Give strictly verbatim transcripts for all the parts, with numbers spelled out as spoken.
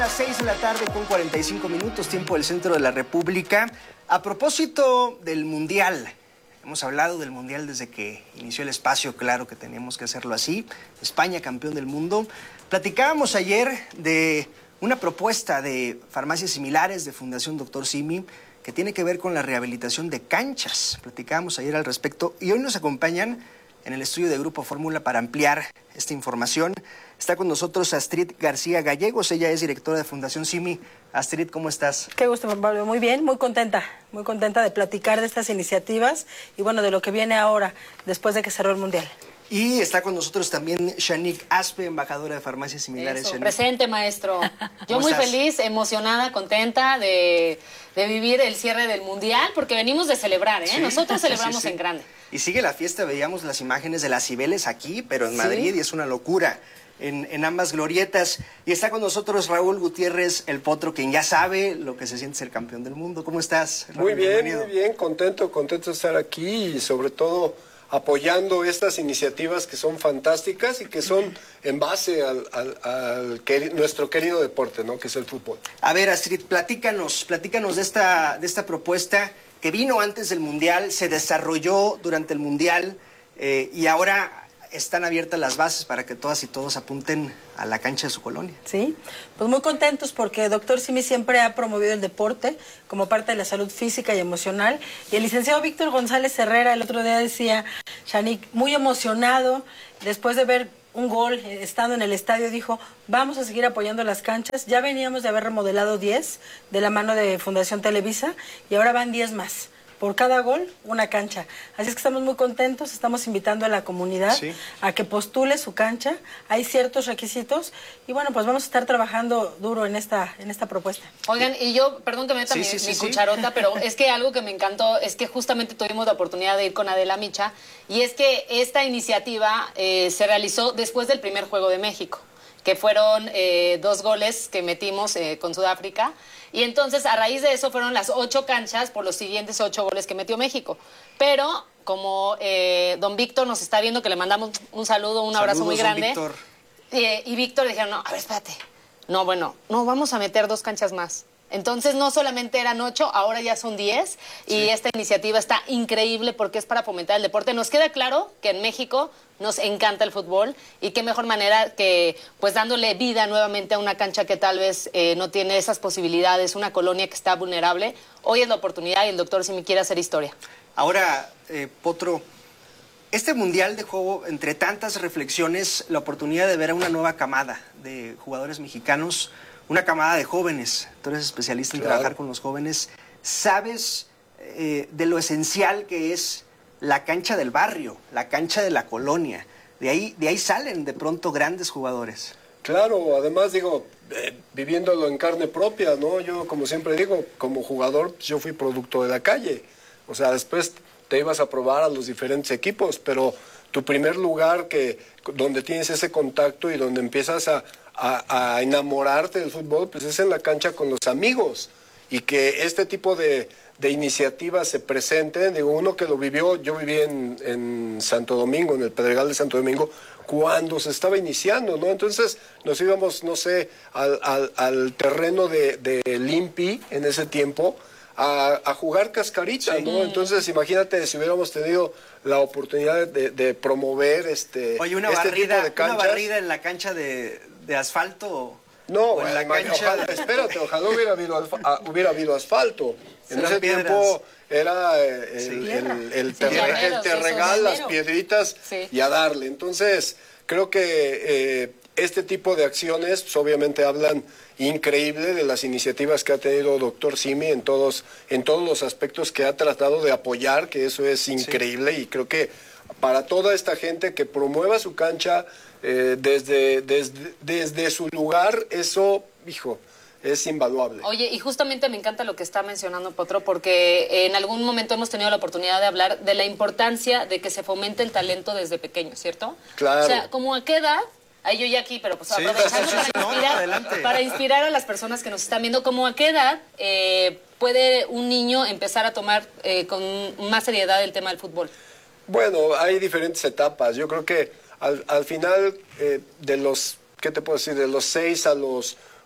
Las seis de la tarde con cuarenta y cinco minutos, tiempo del centro de la República. A propósito del Mundial, hemos hablado del Mundial desde que inició el espacio, claro que teníamos que hacerlo así. España, campeón del mundo. Platicábamos ayer de una propuesta de farmacias similares de Fundación Doctor Simi que tiene que ver con la rehabilitación de canchas. Platicábamos ayer al respecto y hoy nos acompañan en el estudio de Grupo Fórmula para ampliar esta información. Está con nosotros Astrid García Gallegos, ella es directora de Fundación Simi. Astrid, ¿cómo estás? Qué gusto, Juan Pablo. Muy bien, muy contenta, muy contenta de platicar de estas iniciativas y bueno, de lo que viene ahora, después de que cerró el Mundial. Y está con nosotros también Shanique Aspe, embajadora de farmacias similares. Eso, presente, maestro. Yo muy estás? feliz, emocionada, contenta de, de vivir el cierre del Mundial, porque venimos de celebrar, ¿eh? Sí, Nosotros celebramos sí, sí. en grande. Y sigue la fiesta, veíamos las imágenes de las Cibeles aquí, pero en Madrid, Sí. y es una locura en, en ambas glorietas. Y está con nosotros Raúl Gutiérrez, el Potro, quien ya sabe lo que se siente ser campeón del mundo. ¿Cómo estás, Raúl? Muy bien, Bienvenido. muy bien, contento, contento de estar aquí y sobre todo apoyando estas iniciativas que son fantásticas y que son en base al, al, al queri- nuestro querido deporte, ¿no? Que es el fútbol. A ver, Astrid, platícanos, platícanos de esta, de esta propuesta que vino antes del Mundial, se desarrolló durante el Mundial eh, y ahora están abiertas las bases para que todas y todos apunten a la cancha de su colonia. Sí, pues muy contentos porque Doctor Simi siempre ha promovido el deporte como parte de la salud física y emocional. Y el licenciado Víctor González Herrera el otro día decía, Shanique, muy emocionado después de ver un gol eh, estando en el estadio, dijo, vamos a seguir apoyando las canchas. Ya veníamos de haber remodelado diez de la mano de Fundación Televisa y ahora van diez más. Por cada gol, una cancha. Así es que estamos muy contentos, estamos invitando a la comunidad Sí. a que postule su cancha. Hay ciertos requisitos y bueno, pues vamos a estar trabajando duro en esta, en esta propuesta. Oigan, y yo, perdón que me meta Sí, mi, sí, sí, mi sí. cucharota, pero es que algo que me encantó es que justamente tuvimos la oportunidad de ir con Adela Micha, y es que esta iniciativa eh, se realizó después del primer Juego de México, que fueron eh, dos goles que metimos eh, con Sudáfrica. Y entonces, a raíz de eso, fueron las ocho canchas por los siguientes ocho goles que metió México. Pero, como eh, don Víctor nos está viendo, que le mandamos un saludo, un abrazo muy Saludos, don grande. Víctor. Eh, y Víctor dijeron, no, a ver, espérate. No, bueno, no, vamos a meter dos canchas más. Entonces, no solamente eran ocho, ahora ya son diez. Sí. Y esta iniciativa está increíble porque es para fomentar el deporte. Nos queda claro que en México nos encanta el fútbol y qué mejor manera que pues dándole vida nuevamente a una cancha que tal vez eh, no tiene esas posibilidades, una colonia que está vulnerable. Hoy es la oportunidad y el doctor Simi quiere hacer historia. Ahora, eh, Potro, este Mundial dejó, entre tantas reflexiones, la oportunidad de ver a una nueva camada de jugadores mexicanos, una camada de jóvenes. Tú eres especialista en Claro. trabajar con los jóvenes. ¿Sabes eh, de lo esencial que es la cancha del barrio, la cancha de la colonia? De ahí, de ahí salen de pronto grandes jugadores. Claro, además digo, eh, viviéndolo en carne propia, ¿no? Yo, como siempre digo, como jugador, yo fui producto de la calle. O sea, después te ibas a probar a los diferentes equipos, pero tu primer lugar que donde tienes ese contacto y donde empiezas a, a, a enamorarte del fútbol, pues es en la cancha con los amigos. Y que este tipo de, de iniciativas se presenten, digo, uno que lo vivió, yo viví en, en Santo Domingo, en el Pedregal de Santo Domingo, cuando se estaba iniciando, ¿no? Entonces nos íbamos, no sé, al, al, al terreno de, de Limpi en ese tiempo a, a jugar cascarita, Sí. ¿no? Entonces imagínate si hubiéramos tenido la oportunidad de, de promover este, Oye, una, este barrida, tipo de una canchas. barrida en la cancha de, de asfalto. No, o en la ima- cancha. ojalá, espérate, ojalá hubiera habido, alfa- ah, hubiera habido asfalto. En Serán ese piedras. tiempo era eh, el, Sí. el, el, Sí, terre- llaneros, el esos terregal, las llaneros. piedritas Sí. y a darle. Entonces, creo que eh, este tipo de acciones pues, obviamente hablan increíble de las iniciativas que ha tenido Doctor Simi en todos, en todos los aspectos que ha tratado de apoyar, que eso es increíble y creo que para toda esta gente que promueva su cancha eh, desde, desde, desde su lugar, eso, hijo, es invaluable. Oye, y justamente me encanta lo que está mencionando Potro, porque en algún momento hemos tenido la oportunidad de hablar de la importancia de que se fomente el talento desde pequeño, ¿cierto? Claro. O sea, ¿como a qué edad? Ahí yo ya aquí, pero pues Sí, aprovechando sí, sí, sí, para, no, inspirar, adelante. para inspirar a las personas que nos están viendo, ¿como a qué edad eh, puede un niño empezar a tomar eh, con más seriedad el tema del fútbol? Bueno, hay diferentes etapas. Yo creo que al, al final eh, de los, ¿qué te puedo decir? De los seis a los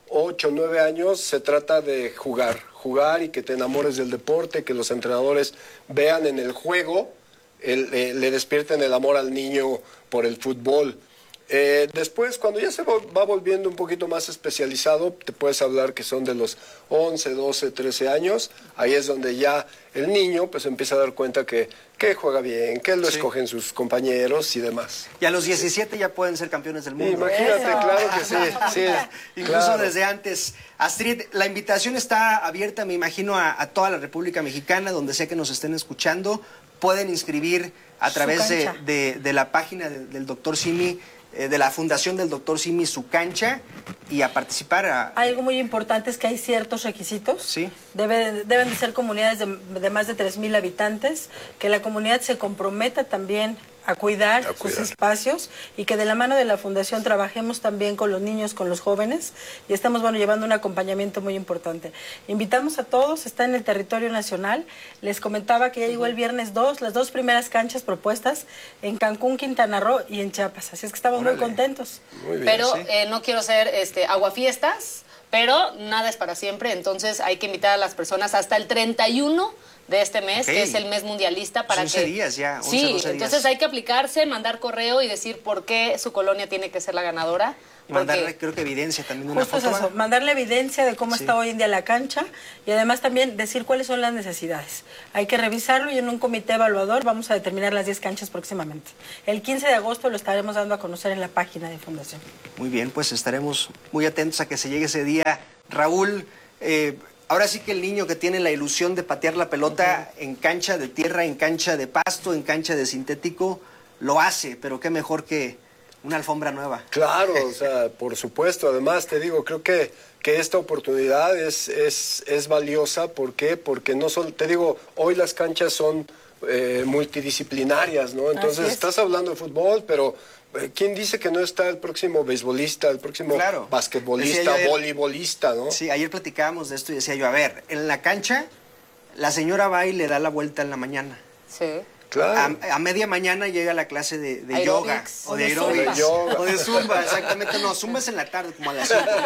ocho, nueve años, se trata de jugar, jugar y que te enamores del deporte, que los entrenadores vean en el juego, el, eh, le despierten el amor al niño por el fútbol. Eh, después, cuando ya se va volviendo un poquito más especializado, te puedes hablar que son de los once, doce, trece años. Ahí es donde ya el niño pues empieza a dar cuenta que, que juega bien, que lo sí. escogen sus compañeros y demás. Y a los diecisiete ya pueden ser campeones del mundo. Imagínate, Eso. claro que sí. sí Incluso claro. desde antes. Astrid, la invitación está abierta, me imagino, a, a toda la República Mexicana, donde sea que nos estén escuchando. Pueden inscribir a través de, de, de la página de, del doctor Simi, de la Fundación del doctor Simi, su cancha, y a participar. A... Hay algo muy importante, es que hay ciertos requisitos. Sí. Debe, deben de ser comunidades de, de más de tres mil habitantes, que la comunidad se comprometa también a cuidar, a cuidar sus espacios, y que de la mano de la Fundación trabajemos también con los niños, con los jóvenes, y estamos, bueno, llevando un acompañamiento muy importante. Invitamos a todos, está en el territorio nacional. Les comentaba que ya llegó el viernes dos, las dos primeras canchas propuestas en Cancún, Quintana Roo y en Chiapas, así es que estamos Órale. muy contentos. Muy bien, pero sí. eh, no quiero ser este, aguafiestas, pero nada es para siempre, entonces hay que invitar a las personas hasta el treinta y uno de este mes, okay. que es el mes mundialista, para once que... días ya, once, sí, doce días. Entonces hay que aplicarse, mandar correo y decir por qué su colonia tiene que ser la ganadora. Y mandarle, creo que evidencia también de una Justo foto. Es eso, mandarle evidencia de cómo sí. está hoy en día la cancha, y además también decir cuáles son las necesidades. Hay que revisarlo, y en un comité evaluador vamos a determinar las diez canchas próximamente. El quince de agosto lo estaremos dando a conocer en la página de Fundación. Muy bien, pues estaremos muy atentos a que se llegue ese día. Raúl, eh, ahora sí que el niño que tiene la ilusión de patear la pelota uh-huh. en cancha de tierra, en cancha de pasto, en cancha de sintético, lo hace, pero qué mejor que una alfombra nueva. Claro, o sea, por supuesto. Además, te digo, creo que, que esta oportunidad es, es, es valiosa. ¿Por qué? Porque no solo, te digo, hoy las canchas son eh, multidisciplinarias, ¿no? Entonces, estás hablando de fútbol, pero eh, ¿quién dice que no está el próximo beisbolista, el próximo claro. basquetbolista, ayer, voleibolista, ¿no? Sí, ayer platicábamos de esto y decía yo, a ver, en la cancha, la señora va y le da la vuelta en la mañana. Sí. Claro. A, a media mañana llega la clase de, de yoga o de aeróbics o de zumba, exactamente. No, zumba es en la tarde, como a las cinco.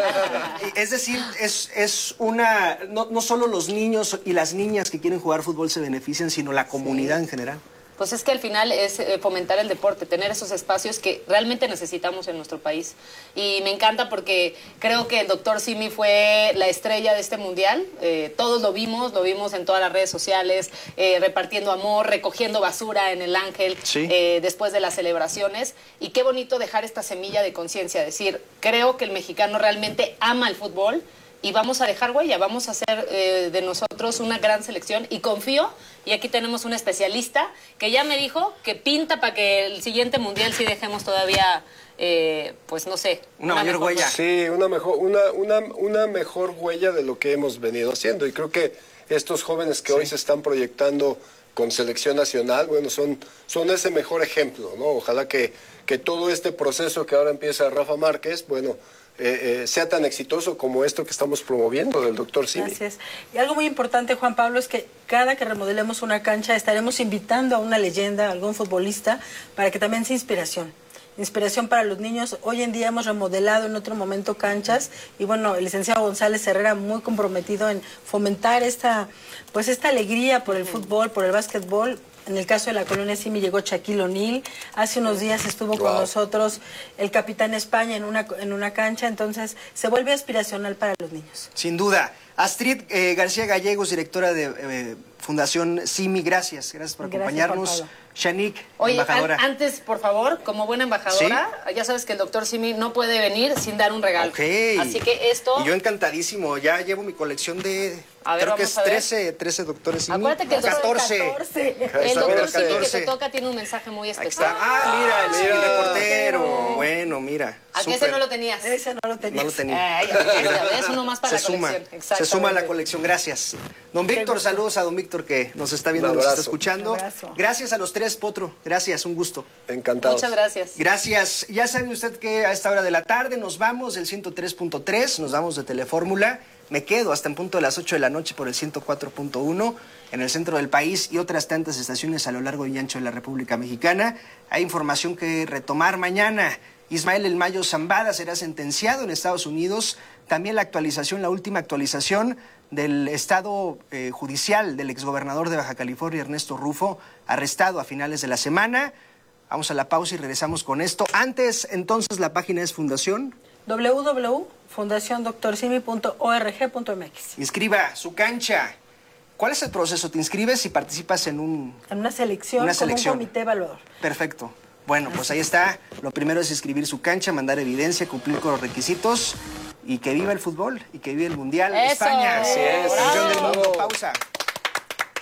Es decir, es, es una... No, no solo los niños y las niñas que quieren jugar fútbol se benefician, sino la comunidad sí. en general. Pues es que al final es eh, fomentar el deporte, tener esos espacios que realmente necesitamos en nuestro país. Y me encanta porque creo que el doctor Simi fue la estrella de este mundial. Eh, todos lo vimos, lo vimos en todas las redes sociales, eh, repartiendo amor, recogiendo basura en el Ángel sí. eh, después de las celebraciones. Y qué bonito dejar esta semilla de conciencia, decir, creo que el mexicano realmente ama el fútbol. Y vamos a dejar huella, vamos a hacer eh, de nosotros una gran selección, y confío, y aquí tenemos un especialista que ya me dijo que pinta para que el siguiente mundial sí dejemos todavía, eh, pues no sé, una, una mayor huella. Huella. Sí, una mejor, una, una, una mejor huella de lo que hemos venido haciendo, y creo que estos jóvenes que sí. hoy se están proyectando con selección nacional, bueno, son, son ese mejor ejemplo, ¿no? Ojalá que, que todo este proceso que ahora empieza Rafa Márquez, bueno, Eh, eh, sea tan exitoso como esto que estamos promoviendo del doctor Simi. Así es. Y algo muy importante, Juan Pablo, es que cada que remodelemos una cancha estaremos invitando a una leyenda, a algún futbolista, para que también sea inspiración. Inspiración para los niños. Hoy en día hemos remodelado en otro momento canchas, y bueno, el licenciado González Herrera muy comprometido en fomentar esta, pues esta alegría por el fútbol, por el básquetbol. En el caso de la colonia Simi llegó Shaquille O'Neal. Hace unos días estuvo wow. con nosotros el capitán España en una, en una cancha. Entonces, se vuelve aspiracional para los niños. Sin duda. Astrid eh, García Gallegos, directora de eh, Fundación Simi, gracias. Gracias por gracias, acompañarnos. Shanik, Oye, embajadora. An antes, por favor, como buena embajadora, ¿sí? ya sabes que el doctor Simi no puede venir sin dar un regalo. Okay. Así que esto... Y yo encantadísimo. Ya llevo mi colección de... A ver, creo que es a ver. trece, trece doctores Simi. Acuérdate que el catorce. catorce. El doctor Simi que te toca tiene un mensaje muy especial. Ah, mira, el Simi Mira. reportero. Bueno, mira. ¿A qué ese súper. no lo tenías? Ese no lo tenía. No lo tenía. Ay, ya, es uno más para se la suma, colección. se suma a la colección, gracias. Don Víctor, saludos a don Víctor que nos está viendo, Un nos está abrazo. escuchando. Un abrazo. Gracias a los tres, Potro, gracias, un gusto. Encantados. Muchas gracias. Gracias. Ya sabe usted que a esta hora de la tarde nos vamos del ciento tres punto tres, nos vamos de Telefórmula. Me quedo hasta en punto de las ocho de la noche por el ciento cuatro punto uno en el centro del país y otras tantas estaciones a lo largo y ancho de la República Mexicana. Hay información que retomar mañana Ismael El Mayo Zambada será sentenciado en Estados Unidos. También la actualización, la última actualización del estado eh, judicial del exgobernador de Baja California, Ernesto Rufo, arrestado a finales de la semana. Vamos a la pausa y regresamos con esto. Antes, entonces, la página es Fundación w w w punto fundación doctor simi punto org punto m x. Inscriba su cancha. ¿Cuál es el proceso? ¿Te inscribes y participas en un... En una selección, una como selección. un comité evaluador. Perfecto. Bueno, pues ahí está. Lo primero es inscribir su cancha, mandar evidencia, cumplir con los requisitos y que viva el fútbol y que viva el Mundial. Eso. España. Así es. Campeón del Bravo. mundo. Pausa.